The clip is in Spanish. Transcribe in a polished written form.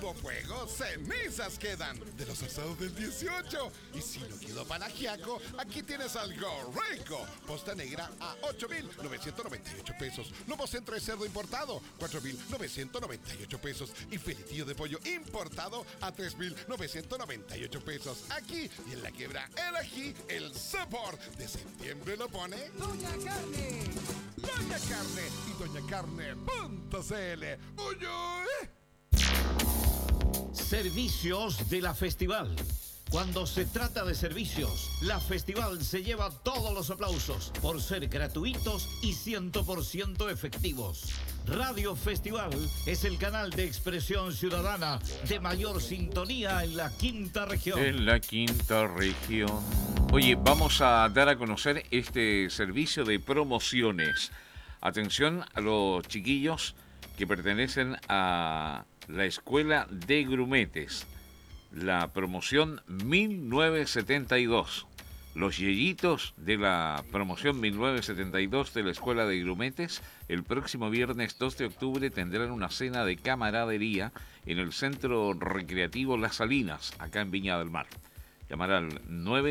hubo fuego, cenizas quedan de los asados del 18. Y si no quedó panagiaco, aquí tienes algo rico. Posta negra a 8,998 pesos. Lomo centro de cerdo importado, 4,998 pesos. Y filetillo de pollo importado a 3,998 pesos. Aquí y en la Quebra El Ají, el sabor de septiembre lo pone Doña Carne. Doña Carne y doñacarne.cl. ¡Uy, uy! Servicios de la Festival. Cuando se trata de servicios, la Festival se lleva todos los aplausos por ser gratuitos y 100% efectivos. Radio Festival es el canal de expresión ciudadana de mayor sintonía en la quinta región. En la quinta región. Oye, vamos a dar a conocer este servicio de promociones. Atención a los chiquillos que pertenecen a la Escuela de Grumetes. La promoción 1972. Los yeyitos de la promoción 1972 de la Escuela de Grumetes, el próximo viernes 2 de octubre tendrán una cena de camaradería en el Centro Recreativo Las Salinas, acá en Viña del Mar. Llamar al 9